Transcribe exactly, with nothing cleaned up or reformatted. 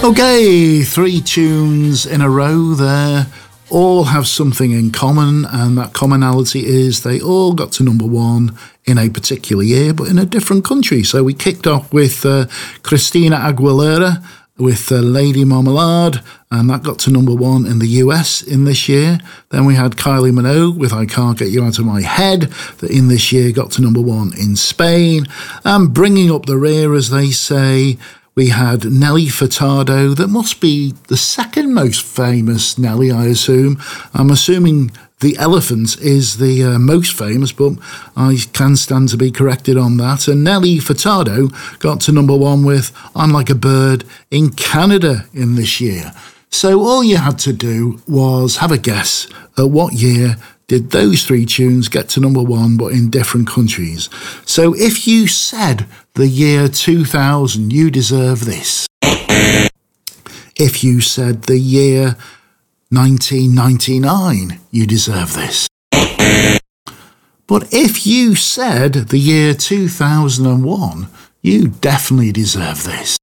Okay, three tunes in a row there. All have something in common, and that commonality is they all got to number one in a particular year, but in a different country. So we kicked off with uh, Christina Aguilera with uh, Lady Marmalade, and that got to number one in the U S in this year. Then we had Kylie Minogue with I Can't Get You Out of My Head, that in this year got to number one in Spain. And bringing up the rear, as they say, we had Nelly Furtado. That must be the second most famous Nelly, I assume. I'm assuming The Elephant is the uh, most famous, but I can stand to be corrected on that. And Nelly Furtado got to number one with I'm Like a Bird in Canada in this year. So all you had to do was have a guess at what year did those three tunes get to number one, but in different countries. So if you said the year two thousand, you deserve this. If you said the year nineteen ninety-nine, you deserve this. But if you said the year two thousand one, you definitely deserve this.